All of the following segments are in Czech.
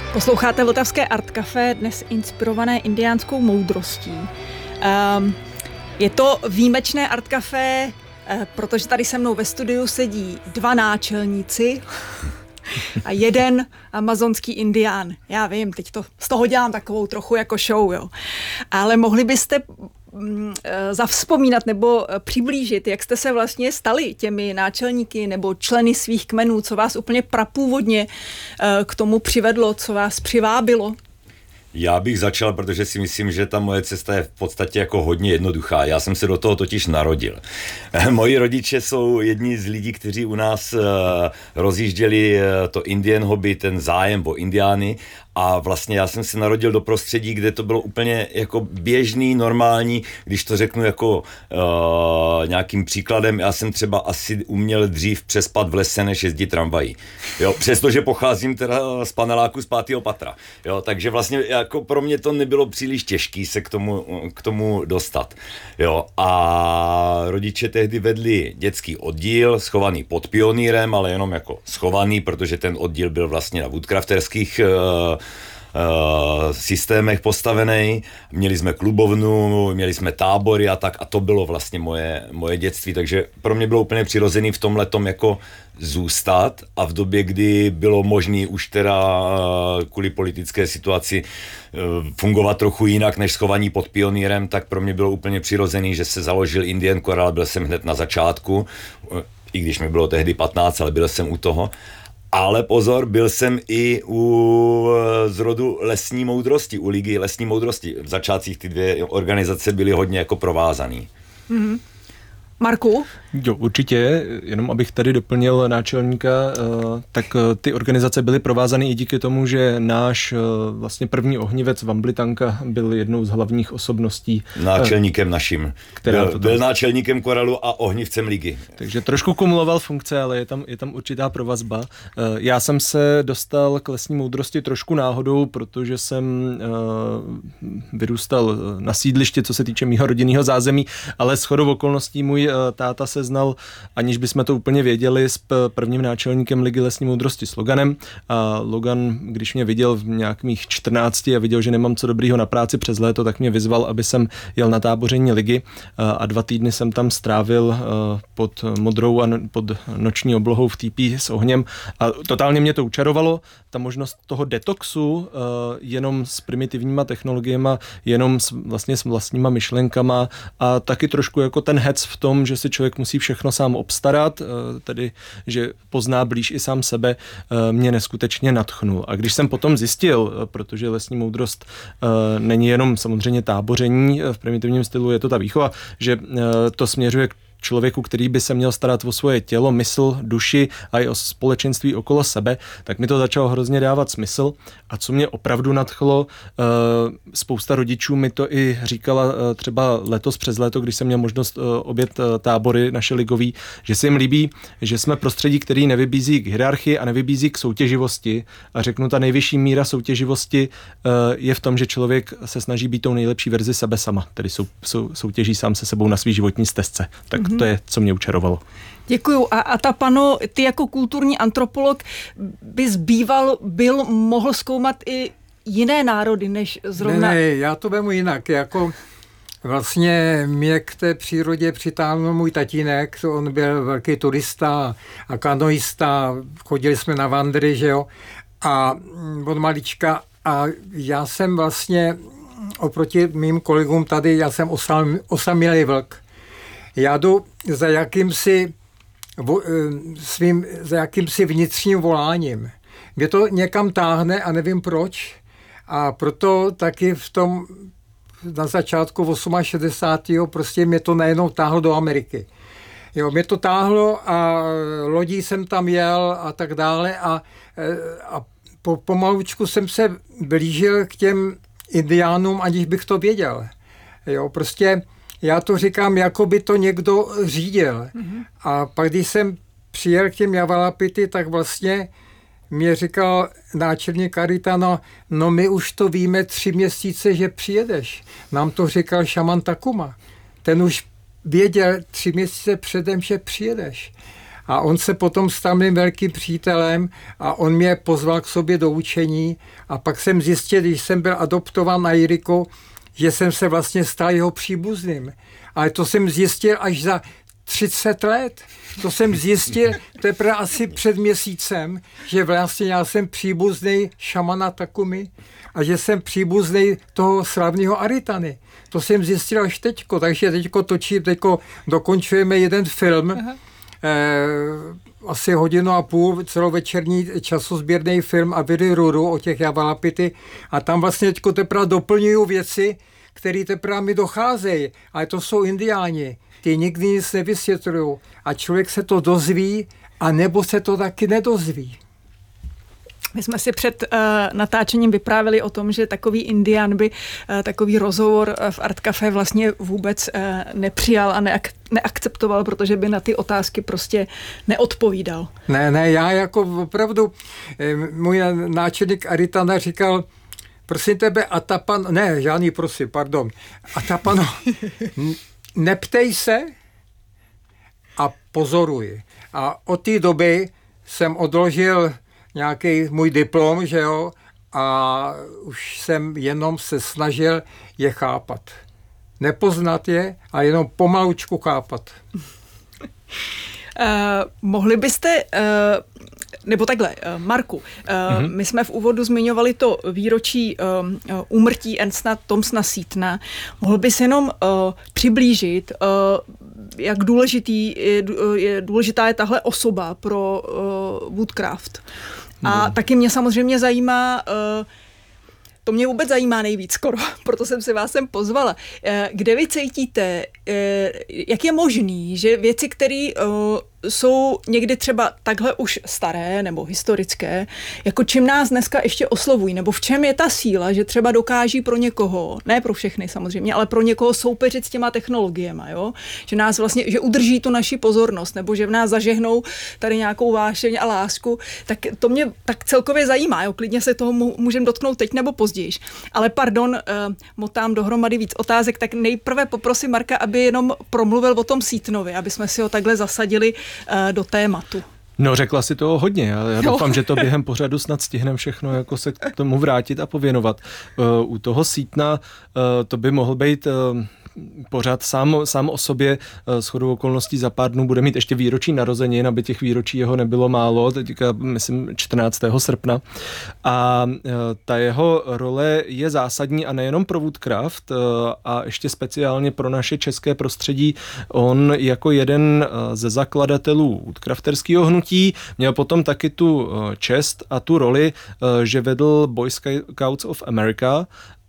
Posloucháte Vltavské Art Café, dnes inspirované indiánskou moudrostí. Je to výjimečné Art Café, protože tady se mnou ve studiu sedí dva náčelníci a jeden amazonský indián. Já vím, teď z toho dělám takovou trochu jako show, jo. Ale mohli byste zavzpomínat nebo přiblížit, jak jste se vlastně stali těmi náčelníky nebo členy svých kmenů, co vás úplně prapůvodně k tomu přivedlo, co vás přivábilo? Já bych začal, protože si myslím, že ta moje cesta je v podstatě jako hodně jednoduchá. Já jsem se do toho totiž narodil. Moji rodiče jsou jedni z lidí, kteří u nás rozjížděli to Indian hobby, ten zájem o indiány. A vlastně já jsem se narodil do prostředí, kde to bylo úplně jako běžný, normální, když to řeknu jako nějakým příkladem, já jsem třeba asi uměl dřív přespat v lese, než jezdit tramvají. Jo, přestože pocházím teda z paneláku z 5. patra. Jo, takže vlastně jako pro mě to nebylo příliš těžký se k tomu dostat. Jo, a rodiče tehdy vedli dětský oddíl, schovaný pod Pionýrem, ale jenom jako schovaný, protože ten oddíl byl vlastně na woodcrafterských systémech postavený. Měli jsme klubovnu, měli jsme tábory a tak, a to bylo vlastně moje dětství, takže pro mě bylo úplně přirozený v tomhletom jako zůstat, a v době, kdy bylo možné už teda kvůli politické situaci fungovat trochu jinak než schovaní pod Pionýrem, tak pro mě bylo úplně přirozený, že se založil Indian Choral, byl jsem hned na začátku, i když mi bylo tehdy 15, ale byl jsem u toho. Ale pozor, byl jsem i u zrodu lesní moudrosti, u Ligy lesní moudrosti. V začátcích ty dvě organizace byly hodně jako provázaný. Mm-hmm. Marku? Jo, určitě, jenom abych tady doplnil náčelníka, tak ty organizace byly provázány i díky tomu, že náš vlastně první ohnivec Vamblitanka byl jednou z hlavních osobností. Náčelníkem naším. Byl náčelníkem choralu a ohnivcem ligy. Takže trošku kumuloval funkce, ale je tam určitá provazba. Já jsem se dostal k lesní moudrosti trošku náhodou, protože jsem vyrůstal na sídlišti, co se týče mýho rodinného zázemí, ale shodou okolností můj táta se znal, aniž bychom to úplně věděli, s prvním náčelníkem Ligy lesní moudrosti s Loganem. A Logan, když mě viděl v nějakých 14 a viděl, že nemám co dobrýho na práci přes léto, tak mě vyzval, aby jsem jel na táboření ligy, a 2 týdny jsem tam strávil pod modrou a pod noční oblohou v týpí s ohněm a totálně mě to učarovalo. Ta možnost toho detoxu jenom s primitivníma technologiemi, jenom vlastně s vlastníma myšlenkama a taky trošku jako ten hec v tom, že si člověk musí všechno sám obstarat, tedy že pozná blíž i sám sebe, mě neskutečně nadchnul. A když jsem potom zjistil, protože lesní moudrost není jenom samozřejmě táboření v primitivním stylu, je to ta výchova, že to směřuje k člověku, který by se měl starat o svoje tělo, mysl, duši a i o společenství okolo sebe, tak mi to začalo hrozně dávat smysl. A co mě opravdu nadchlo, spousta rodičů mi to i říkala třeba letos přes léto, když jsem měl možnost objet tábory naše ligový, že se jim líbí, že jsme prostředí, který nevybízí k hierarchii a nevybízí k soutěživosti. A řeknu, ta nejvyšší míra soutěživosti je v tom, že člověk se snaží být tou nejlepší verzi sebe sama, tedy soutěží sám se sebou na svý životní stezce. Tak to je, co mě učarovalo. Děkuju. A ta pano, ty jako kulturní antropolog bys mohl zkoumat i jiné národy, než zrovna... Ne, já to vemu jinak. Jako vlastně mě k té přírodě přitáhl můj tatínek, on byl velký turista a kanoista, chodili jsme na vandry, že jo, a od malička, a já jsem vlastně oproti mým kolegům tady, já jsem osamělý vlk. Já jdu za jakýmsi vnitřním voláním. Mě to někam táhne a nevím proč. A proto taky na začátku 68. prostě mě to najednou táhlo do Ameriky. Jo, mě to táhlo a lodí jsem tam jel a tak dále a pomalučku jsem se blížil k těm indiánům, aniž bych to věděl. Jo, prostě já to říkám, jako by to někdo řídil. Mm-hmm. A pak, když jsem přijel k těm Javalapity, tak vlastně mě říkal náčelník Karitana, no my už to víme 3 měsíce, že přijedeš. Nám to říkal šaman Takuma. Ten už věděl 3 měsíce předem, že přijedeš. A on se potom stal mým velkým přítelem a on mě pozval k sobě do učení a pak jsem zjistil, když jsem byl adoptován na Jiriku, že jsem se vlastně stal jeho příbuzným. Ale to jsem zjistil až za 30 let. To jsem zjistil teprve asi před měsícem, že vlastně já jsem příbuzný šamana Takumi a že jsem příbuzný toho slavného Aritany. To jsem zjistil až teďko, takže teďko dokončujeme jeden film, asi 1.5 hodiny, celovečerní časozběrný film Aviry Ruru o těch Javalapity a tam vlastně teďko teprve doplňuju věci, které teprve mi docházejí, ale to jsou indiáni. Ty nikdy nic nevysvětlují a člověk se to dozví a nebo se to taky nedozví. My jsme si před natáčením vyprávěli o tom, že takový Indián by takový rozhovor v Art Café vlastně vůbec nepřijal a neakceptoval, protože by na ty otázky prostě neodpovídal. Ne, já jako opravdu, můj náčelník Aritana říkal, prosím tebe, Atapano, neptej se a pozoruj. A od té doby jsem odložil nějaký můj diplom, že jo, a už jsem jenom se snažil je chápat. Nepoznat je, a jenom pomalučku chápat. Mohli byste, nebo takhle, Marku, my jsme v úvodu zmiňovali to výročí úmrtí Ernsta Thomsona Seatona. Mohl bys jenom přiblížit, jak důležitá je tahle osoba pro Woodcraft. A taky mě samozřejmě zajímá, to mě vůbec zajímá nejvíc skoro, proto jsem se vás sem pozvala. Kde vy cítíte, jak je možný, že věci, které jsou někdy třeba takhle už staré nebo historické, jako čím nás dneska ještě oslovují, nebo v čem je ta síla, že třeba dokáží pro někoho, ne pro všechny samozřejmě, ale pro někoho soupeřit s těma technologiema, jo? Že nás vlastně, že udrží tu naši pozornost, nebo že v nás zažehnou tady nějakou vášeň a lásku, tak to mě tak celkově zajímá, jo? Klidně se toho můžeme dotknout teď nebo později. Ale pardon, motám dohromady víc otázek, tak nejprve poprosím Marka, aby jenom promluvil o tom Seatonovi, aby jsme si ho takhle zasadili do tématu. No, řekla si toho hodně. Já doufám, že to během pořadu snad stihneme všechno jako se k tomu vrátit a pověnovat. U toho Seatona to by mohl být pořád sám o sobě. Shodou okolností za pár dnů bude mít ještě výročí narozenin, aby těch výročí jeho nebylo málo, teďka myslím 14. srpna. A ta jeho role je zásadní a nejenom pro Woodcraft a ještě speciálně pro naše české prostředí. On jako jeden ze zakladatelů woodcrafterského hnutí měl potom taky tu čest a tu roli, že vedl Boy Scouts of America,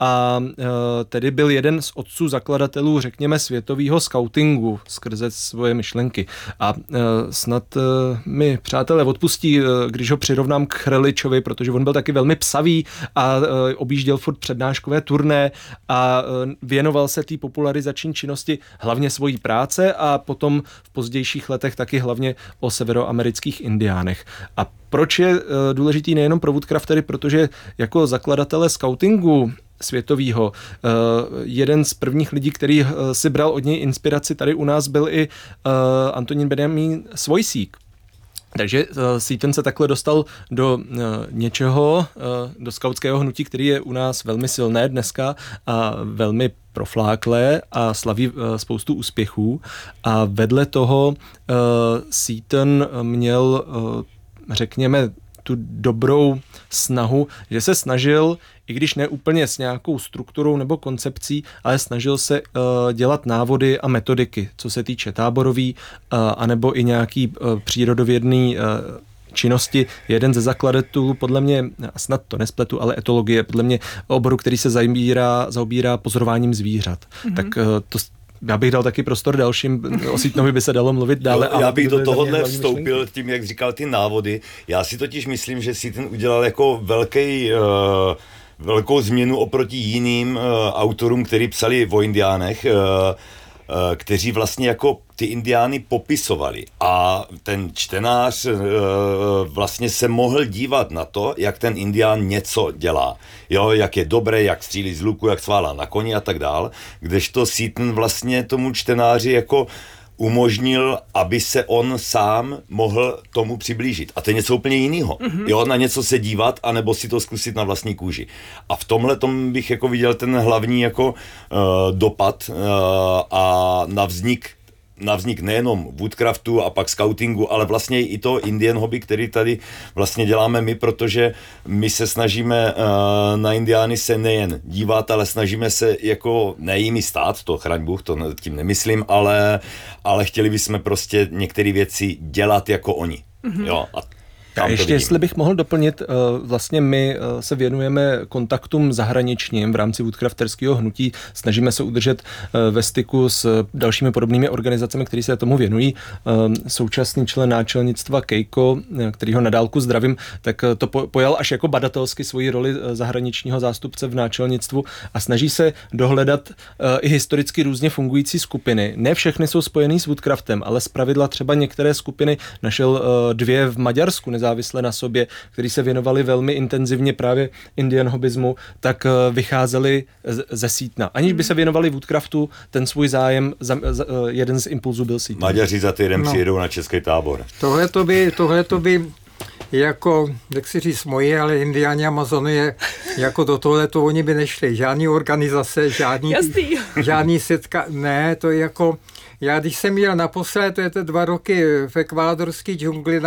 a tedy byl jeden z otců zakladatelů, řekněme, světového skautingu skrze svoje myšlenky. A snad mi přátelé odpustí, když ho přirovnám k Chrličovi, protože on byl taky velmi psavý a objížděl furt přednáškové turné a věnoval se té popularizační činnosti hlavně svojí práce a potom v pozdějších letech taky hlavně o severoamerických indiánech. A proč je důležitý nejenom pro woodcraftery, protože jako zakladatele skautingu světovýho. Jeden z prvních lidí, který si bral od něj inspiraci tady u nás, byl i Antonín Benjamin Svojsík. Takže Seaton se takhle dostal do něčeho, do skautského hnutí, který je u nás velmi silné dneska a velmi profláklé a slaví spoustu úspěchů. A vedle toho Seaton měl, řekněme, tu dobrou snahu, že se snažil, i když ne úplně s nějakou strukturou nebo koncepcí, ale snažil se dělat návody a metodiky, co se týče táborový, anebo i nějaký přírodovědný činnosti. Jeden ze zakladatelů, podle mě, snad to nespletu, ale etologie, podle mě oboru, který se zaobírá pozorováním zvířat. Mm-hmm. Tak to já bych dal taky prostor dalším, o Seatonovi by se dalo mluvit dále. Já bych do tohohle vstoupil tím, jak říkal ty návody. Já si totiž myslím, že Seaton udělal jako velkou změnu oproti jiným autorům, kteří psali o indiánech, kteří vlastně jako ty indiány popisovali a ten čtenář vlastně se mohl dívat na to, jak ten indián něco dělá. Jo, jak je dobré, jak střílí z luku, jak sválá na koni a tak dál, kdežto Seaton vlastně tomu čtenáři jako umožnil, aby se on sám mohl tomu přiblížit. A to je něco úplně jiného. Jo, na něco se dívat, anebo si to zkusit na vlastní kůži. A v tomhle tom bych jako viděl ten hlavní jako dopad a na vznik nejenom woodcraftu a pak scoutingu, ale vlastně i to Indian hobby, který tady vlastně děláme my, protože my se snažíme na indiány se nejen dívat, ale snažíme se jako nejimi stát, to chraň Bůh, to tím nemyslím, ale chtěli bychom prostě některé věci dělat jako oni. Jo, a ještě jestli bych mohl doplnit, vlastně my se věnujeme kontaktům zahraničním v rámci woodcrafterského hnutí, snažíme se udržet ve styku s dalšími podobnými organizacemi, které se tomu věnují. Současný člen náčelnictva Kejko, kterýho na dálku zdravím, tak to pojal až jako badatelsky svoji roli zahraničního zástupce v náčelnictvu a snaží se dohledat i historicky různě fungující skupiny. Ne všechny jsou spojený s woodcraftem, ale zpravidla třeba některé skupiny našel 2 v Maďarsku, nezávisle na sobě, který se věnovali velmi intenzivně právě Indian hobbyismu, tak vycházeli ze Sítna. Aniž by se věnovali woodcraftu, ten svůj zájem, jeden z impulzů byl Sítna. Maďaři za týden přijedou na český tábor. Tohle by jako, jak si říct, moji, ale Indiáni Amazonie, jako do tohleto oni by nešli. Žádný organizace, žádný setka, ne, to je jako, já když jsem jel naposled, to je to 2 roky v ekvádorské džungli,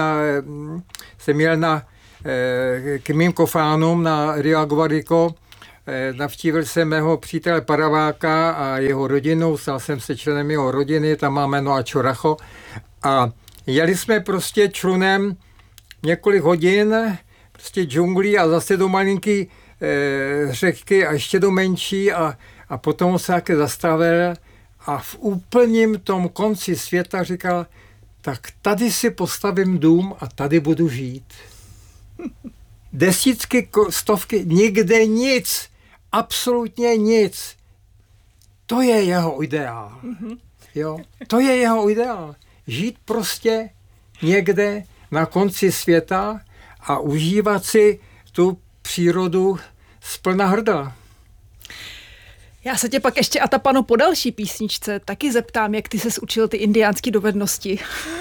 jsem jel k mým kofánům na Rio Aguarico, navštívil jsem mého přítele Paraváka a jeho rodinu, stal jsem se členem jeho rodiny, tam máme jméno Choracho a jeli jsme prostě člunem několik hodin, prostě džunglí a zase do malinký řeky a ještě do menší a potom se také zastavil a v úplným tom konci světa říkal, tak tady si postavím dům a tady budu žít. Desítky, stovky, nikde nic, absolutně nic. To je jeho ideál. Jo? To je jeho ideál. Žít prostě někde na konci světa a užívat si tu přírodu zplna hrdla. Já se tě pak ještě, Atapano, po další písničce taky zeptám, jak ty ses učil ty indiánské dovednosti.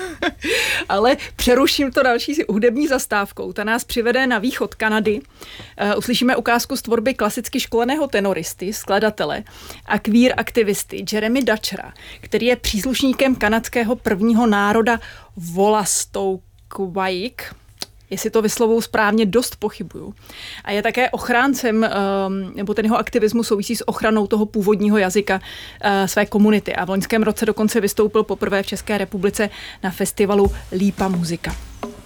Ale přeruším to další hudební zastávkou. Ta nás přivede na východ Kanady. Uslyšíme ukázku z tvorby klasicky školeného tenoristy, skladatele a queer aktivisty Jeremy Dutchera, který je příslušníkem kanadského prvního národa Wolastoqiyik. Jestli to vyslovuju správně, dost pochybuju. A je také ochráncem, nebo ten jeho aktivismus souvisí s ochranou toho původního jazyka své komunity. A v loňském roce dokonce vystoupil poprvé v České republice na festivalu Lípa muzika.